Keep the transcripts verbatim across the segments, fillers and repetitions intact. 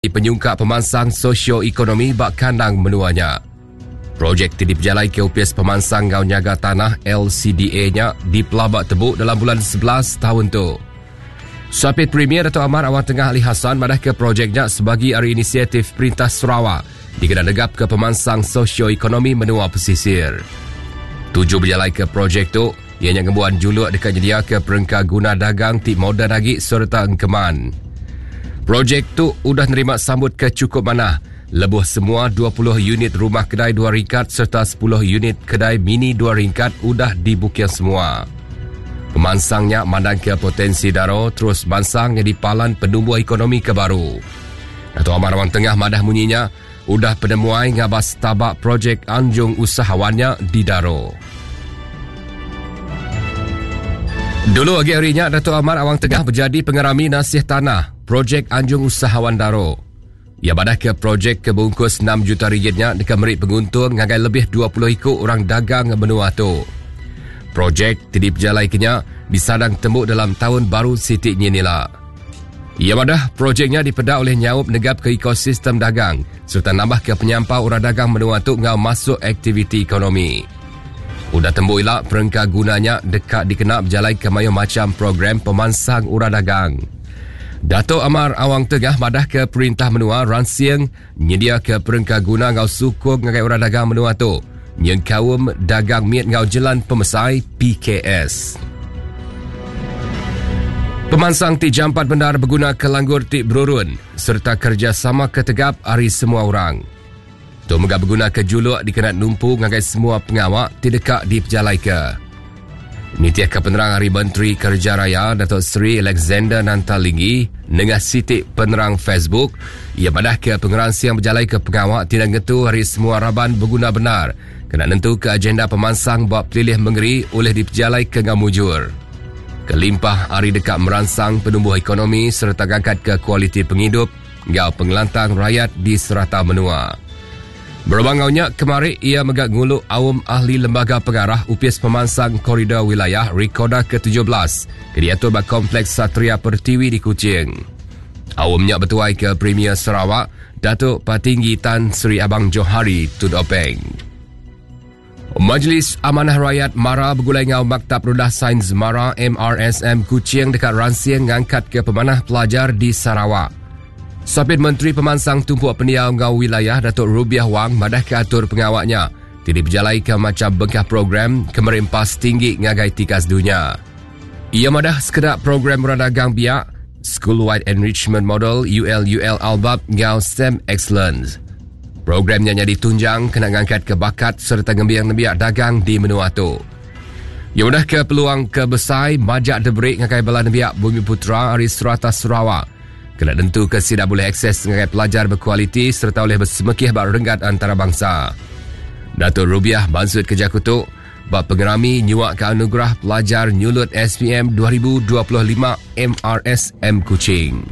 penyungkak pemansang sosio-ekonomi bak kandang menuanya. Projek ti diperjalai ke U P S Pemansang Ngau Nyaga Tanah L C D A-nya dipelabak tebuk dalam bulan sebelas tahun tu. Suapit Premier Dato' Amar Awang Tengah Ali Hassan madah ke projeknya sebagai hari inisiatif Perintah Sarawak dikena negap ke pemansang sosio-ekonomi menua pesisir. Tujuh berjalai ke projek tu, ianya ngebuan juluk dekat nyedia ke perengka guna dagang ti moda dagik serta engkeman. Projek tu udah nerima sambut ke cukup mana. Lebuh semua dua puluh unit rumah kedai dua ringkat serta sepuluh unit kedai mini dua ringkat udah dibukian semua. Pemansangnya mandang ke potensi daro terus mansang jadi palan penumbuh ekonomi kebaru. Dato' Amar Awang Tengah madah munyinya udah penemuai ngabas tabak projek anjung usahawannya di daro. Dulu lagi harinya Dato' Amar Awang Tengah berjadi pengerami nasih tanah projek anjung usahawan daro. Ia badah ke projek kebungkus enam juta ringgitnya dekat merit penguntung ngagai lebih dua puluh ikut orang dagang benua tu. Projek tidak berjalai kenya disadang tembuk dalam tahun baru Siti Nyenila. Ia badah projeknya dipedak oleh nyaup negap ke ekosistem dagang serta nambah ke penyampau orang dagang benua tu ngau masuk aktiviti ekonomi. Udah tembuk ilak perengka gunanya dekat dikenal berjalai ke mayu macam program pemansang orang dagang. Dato' Amar Awang Tengah madah ke perintah menua ransiang nyedia ke perengka guna ngau sukung ngagai orang dagang menua tu yang kaum dagang miat ngau jelan pemesai P K S. Pemansang ti jampat bendar berguna ke langgur ti berurun serta kerjasama ketegap hari semua orang. Tu megah berguna ke juluk dikenat numpu ngagai semua pengawak ti dekat di pejalai ke. Nitiah ke penerang Hari Menteri Kerja Raya Datuk Seri Alexander Nantalingi nengah sitik penerang Facebook ia badah ke pengeransi yang berjalai ke pengawak tidak ngetu hari semua raban berguna benar kena nentu ke agenda pemansang buat pilih mengeri oleh diperjalai ke ngamujur. Kelimpah hari dekat merangsang penumbuh ekonomi serta gangkat ke kualiti penghidup ngau pengelantang rakyat di serata menua. Berbangaunya kemarin ia megak nguluk awam ahli lembaga pengarah U P S Pemansang Koridor Wilayah Rekoda ke tujuh belas ke diatur bak Kompleks Satria Pertiwi di Kuching. Awamnya bertuai ke Premier Sarawak Datuk Patinggi Tan Sri Abang Johari Tun Openg. Majlis Amanah Rakyat Mara bergulai ngau Maktab Rendah Sains Mara M R S M Kuching dekat ransiang ngangkat ke pemanah pelajar di Sarawak. Sapit Menteri Pemansang Tumpuk Peniau Ngau Wilayah Datuk Rubiah Wang madah ke atur pengawaknya tidak berjalai ke macam bengkah program kemerimpas tinggi ngagai tikas dunia. Ia madah sekedar program radagang biak School-Wide Enrichment Model U L U L Albab Ngau S T E M Excellence. Programnya jadi tunjang kena ngangkat ke bakat serta ngembiang-ngembiak dagang di menua tu. Ia madah ke peluang kebesai majak debrik ngagai bala nembiak Bumi Putra Hari Serata Sarawak. Kena tentu ke tidak boleh akses dengan pelajar berkualiti serta oleh bersemekih bak renggat antara bangsa. Datuk Rubiah maksud kerja kutuk bak pengerami nyuak ke anugerah pelajar nyulut S P M dua ribu dua puluh lima M R S M Kuching.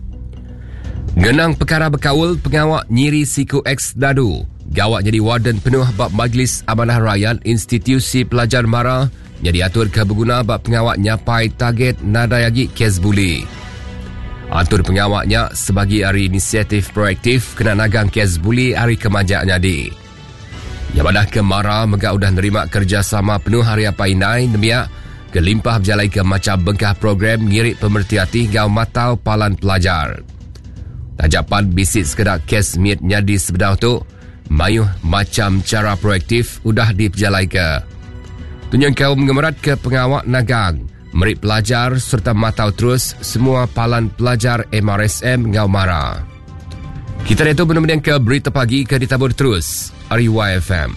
Genang perkara berkawal pengawak nyiri siku X Dadu. Gawak jadi warden penuh bak Majlis Amanah Rakyat Institusi Pelajar Mara yang diatur ke berguna bak pengawak nyapai target nadayagi kes buli. Atur pengawaknya sebagai hari inisiatif proaktif kena nagang kes buli hari kemajaknya di. Yang badah ke Mara megak udah nerima kerjasama penuh hari apa inai nemiak kelimpah berjalai ke macam bengkah program ngirik pemerhati gau matau palan pelajar. Tajapan bisit sekedar kes miat nyadi sebedau tu mayuh macam cara proaktif udah diperjalai ke. Tunjang kau mengemerat ke pengawak nagang merit pelajar serta matau terus semua palan pelajar M R S M Ngau Mara. Kita itu benar-benar ke berita pagi ke ditabur terus R Y F M.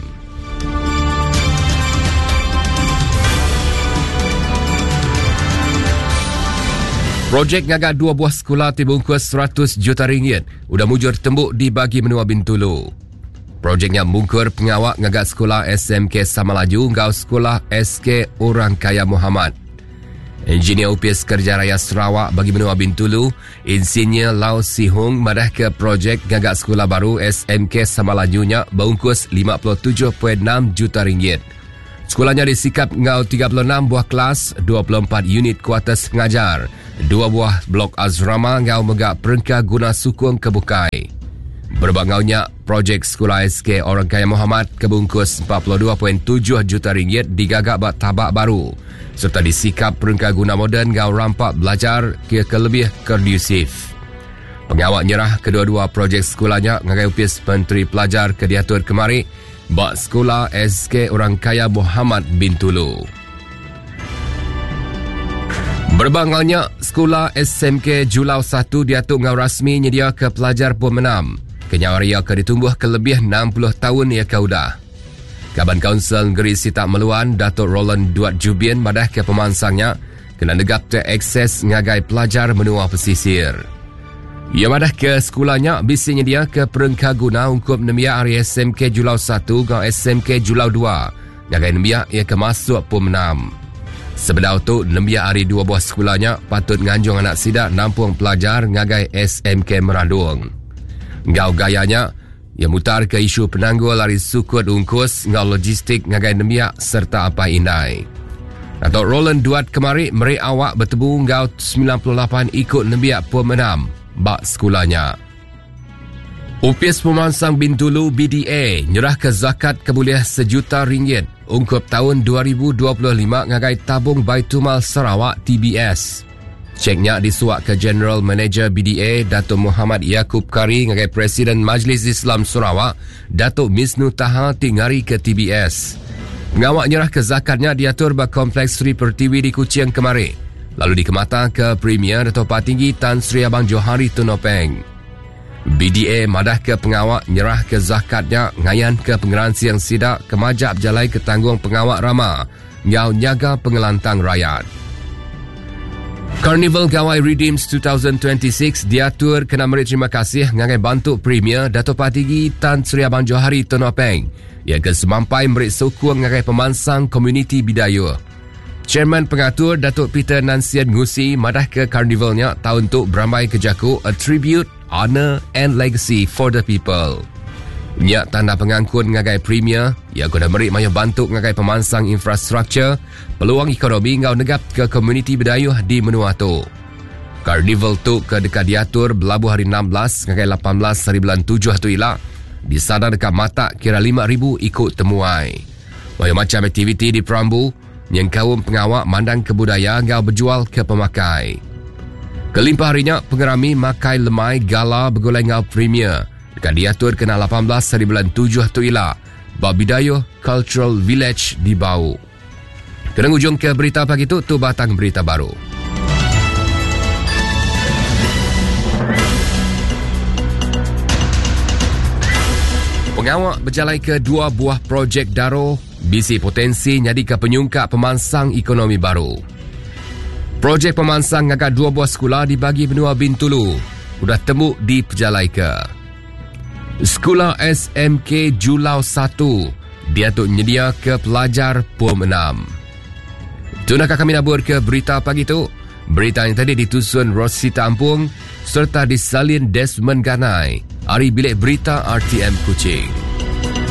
Projek ngaga dua buah sekolah dibungkus seratus juta ringgit udah mujur tembuk dibagi menua Bintulu. Projeknya mungkur pengawak ngaga sekolah S M K Samalaju ngau sekolah S K Orang Kaya Muhammad. Engineer U P S Kerja Raya Sarawak bagi menua Bintulu, Insinyur Lau Sihung madah ke projek gagak sekolah baru S M K Samalajunya bungkus lima puluh tujuh perpuluhan enam juta ringgit. Sekolahnya disikap ngau tiga puluh enam buah kelas, dua puluh empat unit kuartus pengajar Dua buah blok asrama ngau megak perengka guna sukung kebukai. Berbangaunya, projek sekolah S K Orang Kaya Muhammad kebungkus empat puluh dua perpuluhan tujuh juta ringgit digagak buat tabak baru serta disikap perengka guna moden ngau rampak belajar ke lebih kondusif. Pengawak nyerah kedua-dua projek sekolahnya ngagai upis Menteri Pelajar ke diatur kemari buat sekolah S K Orang Kaya Muhammad Bintulu. Berbangaunya, sekolah S M K Julau satu diatur ngau rasmi nyedia ke pelajar pemenam. Kenyawaria akan ditumbuh ke lebih enam puluh tahun ia kaudah. Kaban Kaunsil Negeri Sitak Meluan, Datuk Roland Duat Jubian madah ke pemansangnya kena negap te akses ngagai pelajar menua pesisir. Ia madah ke sekolahnya bisanya dia ke perengka guna ungkup nemia hari S M K Julau satu ke S M K Julau dua. Ngagai nemia ia ke masuk pemenam. Sebelah itu, nemia hari dua buah sekolahnya patut nganjung anak sidak nampung pelajar ngagai S M K Merandung. Ngau gayanya, ia mutar ke isu penanggul lari sukut ungkus ngau logistik ngagai nemiak serta apa indai. Datuk Roland Duat kemari meri awak bertebu ngau sembilan puluh lapan ikut nemiak pemenam bak sekolahnya. Upis Pemansang Bintulu B D A nyerah ke zakat keboleh sejuta ringgit ungkup tahun dua ribu dua puluh lima ngagai tabung Baitumal Sarawak T B S. Ceknya disuak ke General Manager B D A Datuk Muhammad Yaakob Kari ngagai Presiden Majlis Islam Sarawak Datuk Misnu Taha tingari ke T B S. Pengawak nyerah ke zakatnya diatur bak Kompleks Sri Pertiwi di Kuching kemari. Lalu dikemata ke Premier Datuk Patinggi Tan Sri Abang Johari Tunopeng. B D A madah ke pengawak nyerah ke zakatnya ngayan ke pengeransi yang sidak kemajak berjalai ke tanggung pengawak rama ngau nyaga pengelantang rakyat. Carnival Gawai Redeems dua ribu dua puluh enam diatur kena meri terima kasih ngagai bantu Premier Datuk Patinggi Tan Sri Abang Johari Tunopeng yang ke semampai meri sokong ngagai pemansang komuniti Bidayuh. Chairman pengatur Datuk Peter Nansian Ngusi madah ke karnivalnya tahun tu beramai kejaku a tribute, honor and legacy for the people. Nyak tanda pengangkut ngagai Premier ia guna meri maya bantu ngagai pemansang infrastruktur peluang ekonomi ngau negap ke komuniti Bidayuh di menua tu. Karnival tu ke dekat diatur berlabuh hari enam belas ngagai lapan belas hari bulan tujuh tu ilah di sana dekat mata kira lima ribu ikut temuai. Maya macam aktiviti di Perambu yang kaum pengawak mandang kebudaya ngau berjual ke pemakai. Kelimpah harinya pengerami makai lemai gala bergulai ngau Premier dekat diatur kena lapan belas hari bulan tujuh tu ilah bak Bidayuh Cultural Village di Bau. Kena ujung ke berita pagi tu, tu batang berita baru. Pengawak berjalai ke dua buah projek Daro bisi potensi nyadi ke penyungkap pemansang ekonomi baru. Projek pemansang ngagak dua buah sekolah dibagi benua Bintulu sudah temu di Pejalai ke. Sekolah S M K Julau satu dia tu nyedia ke pelajar Puan enam. Tunakah kami nabur ke berita pagi tu? Berita yang tadi ditusun Rosita Ampung serta disalin Desmond Ganai. Hari bilik berita R T M Kuching.